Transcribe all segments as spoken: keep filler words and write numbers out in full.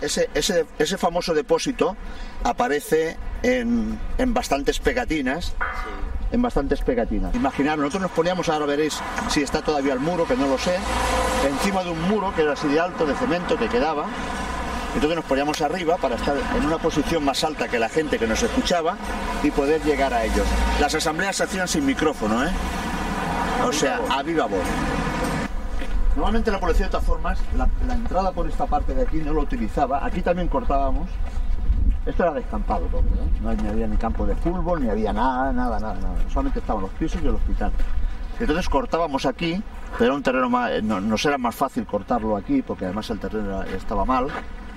ese, ese, ese famoso depósito aparece en, en bastantes pegatinas. Sí. En bastantes pegatinas. Imaginar, nosotros nos poníamos, ahora veréis si está todavía el muro, que no lo sé, encima de un muro que era así de alto, de cemento, que quedaba. Entonces nos poníamos arriba para estar en una posición más alta que la gente que nos escuchaba y poder llegar a ellos. Las asambleas se hacían sin micrófono, ¿eh? O sea, a viva voz. Normalmente la policía, de todas formas, la, la entrada por esta parte de aquí no lo utilizaba. Aquí también cortábamos. Esto era descampado todo, ¿eh? No había ni campo de fútbol, ni había nada, nada, nada, nada. Solamente estaban los pisos y el hospital. Entonces cortábamos aquí, pero era un terreno más, no, nos era más fácil cortarlo aquí, porque además el terreno era, estaba mal.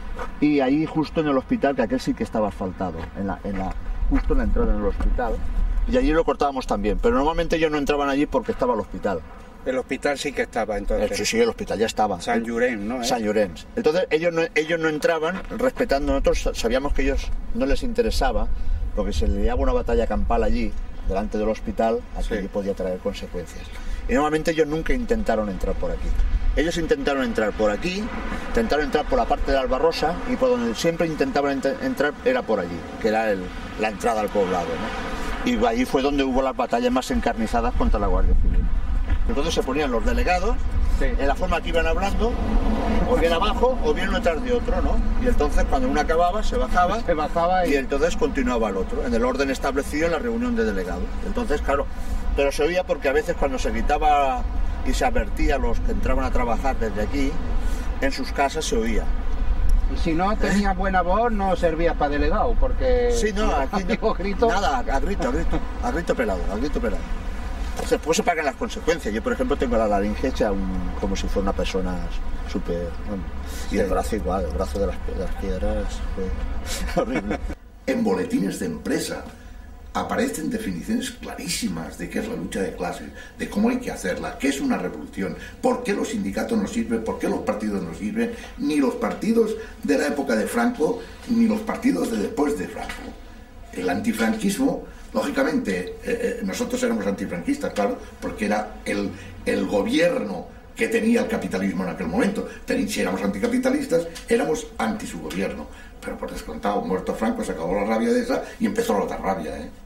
Y ahí justo en el hospital, que aquel sí que estaba asfaltado, en la, en la, justo en la entrada en el hospital. Y allí lo cortábamos también, pero normalmente ellos no entraban allí porque estaba el hospital. El hospital sí que estaba entonces. Sí, sí, el hospital ya estaba. San Llorenç, ¿no? ¿Eh? San Llorenç. Entonces ellos no, ellos no entraban respetando, nosotros sabíamos que ellos no les interesaba, porque se liaba una batalla campal allí, delante del hospital, así que sí podía traer consecuencias. Y normalmente ellos nunca intentaron entrar por aquí. Ellos intentaron entrar por aquí, intentaron entrar por la parte de Albarrosa, y por donde siempre intentaban ent entrar era por allí, que era el, la entrada al poblado, ¿no? Y allí fue donde hubo las batallas más encarnizadas contra la Guardia Civil. Entonces se ponían los delegados, sí, en la forma que iban hablando, o bien abajo o bien detrás de otro, ¿no? Y entonces cuando uno acababa se bajaba, se bajaba y... y entonces continuaba el otro, en el orden establecido en la reunión de delegados. Entonces, claro, pero se oía porque a veces cuando se gritaba y se advertía a los que entraban a trabajar desde aquí, en sus casas se oía. Y si no tenías ¿Eh? buena voz no servías para delegado, porque... Sí, no, aquí no, grito... nada, a grito, a grito, a grito pelado, a grito pelado. Después se pagan las consecuencias. Yo, por ejemplo, tengo la laringe hecha un, como si fuera una persona súper... Bueno, y sí, el brazo igual, el brazo de las, de las piedras fue horrible. En boletines de empresa aparecen definiciones clarísimas de qué es la lucha de clases, de cómo hay que hacerla, qué es una revolución, por qué los sindicatos no sirven, por qué los partidos no sirven, ni los partidos de la época de Franco, ni los partidos de después de Franco. El antifranquismo... Lógicamente, eh, eh, nosotros éramos antifranquistas, claro, porque era el, el gobierno que tenía el capitalismo en aquel momento. Si éramos anticapitalistas, éramos anti su gobierno. Pero por descontado, muerto Franco, se acabó la rabia de esa y empezó la otra rabia, ¿eh?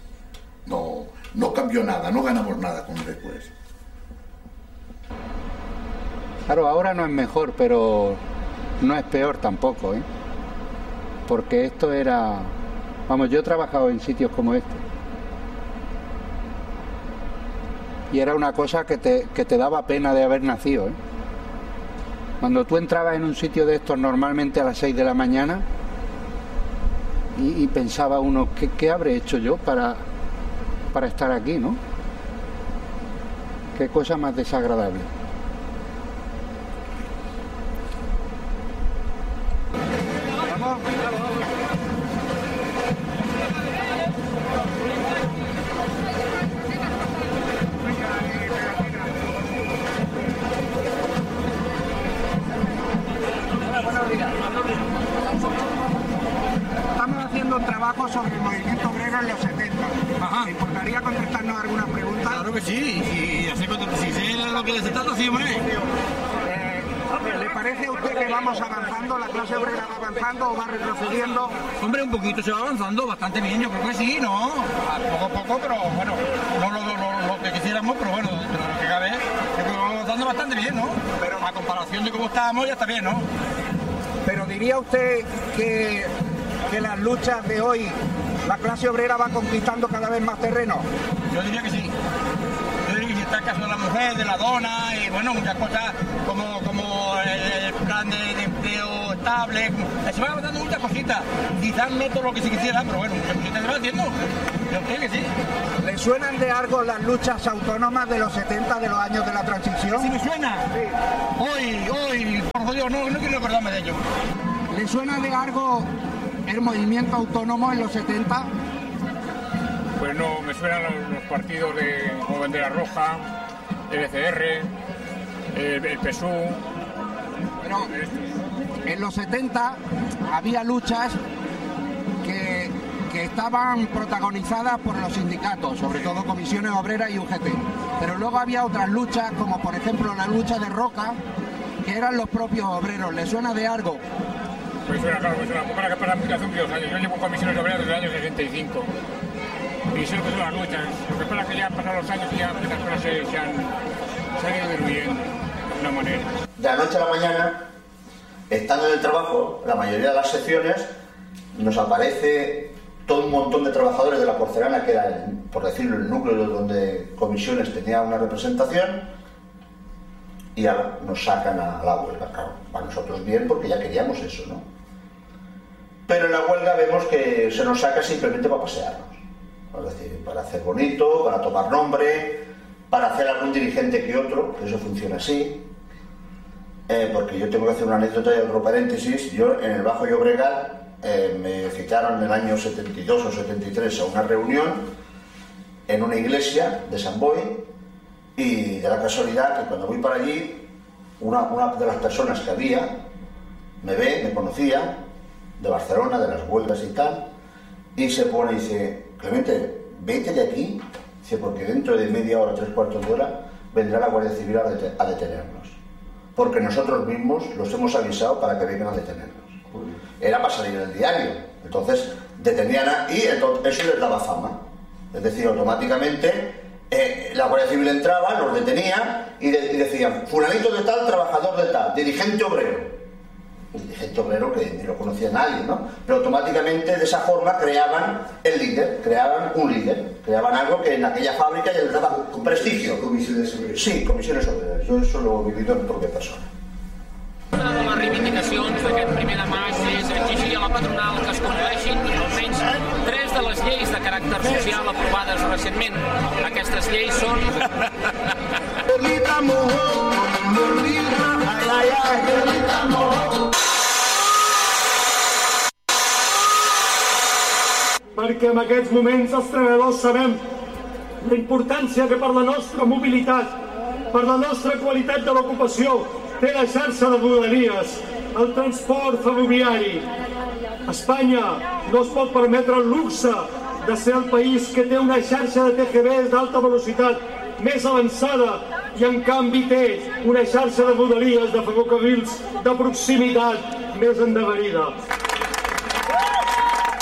No, no cambió nada, no ganamos nada con después. Claro, ahora no es mejor, pero no es peor tampoco, ¿eh? Porque esto era... Vamos, yo he trabajado en sitios como este. Y era una cosa que te, que te daba pena de haber nacido, ¿eh? Cuando tú entrabas en un sitio de estos normalmente a las seis de la mañana y, y pensaba uno, ¿qué, qué habré hecho yo para, para estar aquí, ¿no? Qué cosa más desagradable. Estamos haciendo un trabajo sobre el movimiento obrero en los setenta. Ajá. ¿Me importaría contestarnos alguna pregunta? Claro que sí, y así si sé lo que se trata, sí, hombre. Eh, ¿Le parece a usted que vamos avanzando, la clase obrera va avanzando o va retrocediendo? Hombre, un poquito se va avanzando, bastante bien, yo creo que sí, ¿no? A poco a poco, pero bueno, no lo, lo, lo, lo que quisiéramos, pero bueno, dentro de lo que cabe, yo creo que vamos avanzando bastante bien, ¿no? Pero a comparación de cómo estábamos, ya está bien, ¿no? Pero diría usted que, que las luchas de hoy, la clase obrera va conquistando cada vez más terreno. Yo diría que sí. Yo diría que sí, está el caso de la mujer, de la dona y bueno, muchas cosas como, como el, el plan de, de empleo estable. Se van dando muchas cositas. Quizás no todo lo que se quisiera, pero bueno, muchas cositas se van haciendo. Yo creo que sí. ¿Le suenan de algo las luchas autónomas de los setenta, de los años de la transición? ¿Sí me suena? Sí. Hoy, hoy, por Dios, no, no quiero acordarme de ello. ¿Le suena de algo el movimiento autónomo en los setenta? Pues no, me suenan los, los partidos de como Bandera Roja, el E C R, el, el P S U. Pero en los setenta había luchas que, que estaban protagonizadas por los sindicatos, sobre todo Comisiones Obreras y U G T. Pero luego había otras luchas, como por ejemplo la lucha de Roca, que eran los propios obreros. ¿Le suena de algo? Me suena, claro, me suena. Para que para hace muchos años. Yo llevo comisiones obreras desde el año sesenta y cinco. Y sé lo que son las luchas. Lo que pasa es que ya han pasado los años y ya muchas cosas se, se, han, se han ido diluyendo de alguna manera. De la noche a la mañana, estando en el trabajo, la mayoría de las secciones, nos aparece todo un montón de trabajadores de la porcelana, que era, por decirlo, el núcleo donde comisiones tenía una representación, y ahora nos sacan a la huelga. Claro, para nosotros bien, porque ya queríamos eso, ¿no? Pero en la huelga vemos que se nos saca simplemente para pasearnos, es decir, para hacer bonito, para tomar nombre, para hacer algún dirigente que otro, que eso funciona así. Eh, porque yo tengo que hacer una anécdota y otro paréntesis. Yo en el Bajo Llobregat eh, me citaron en el año setenta y dos o setenta y tres a una reunión en una iglesia de San Boi, y de la casualidad que cuando voy para allí, una, una de las personas que había me ve, me conocía, de Barcelona, de las huelgas y tal, y se pone y dice: Clemente, vete de aquí, dice, porque dentro de media hora, tres cuartos de hora, vendrá la Guardia Civil a, det a detenernos, porque nosotros mismos los hemos avisado para que vengan a detenernos. Era para salir en el diario. Entonces detenían a, y entonces, eso les daba fama, es decir, automáticamente eh, la Guardia Civil entraba, los detenía y, de, y decían: fulanito de tal, trabajador de tal, dirigente obrero. Dirigente obrero que ni lo conocía nadie, ¿no? Pero automáticamente de esa forma creaban el líder, creaban un líder, creaban algo que en aquella fábrica ya les daba un prestigio. Comisiones obreras. Sí, comisiones obreras. Yo eso lo he vivido en propia persona. Una de les reivindicacions d'aquest primer de maig és exigir a la patronal que es compleixin almenys tres de les lleis de caràcter social aprovades recentment. Aquestes lleis són... Perquè en aquests moments els treballadors sabem la importància que per la nostra mobilitat, per la nostra qualitat de l'ocupació, té la xarxa de rodalies, el transport ferroviari. Espanya no es pot permetre el luxe de ser el país que té una xarxa de T G Vs d'alta velocitat més avançada i en canvi té una xarxa de rodalies, de ferrocarrils de proximitat més endarrerida.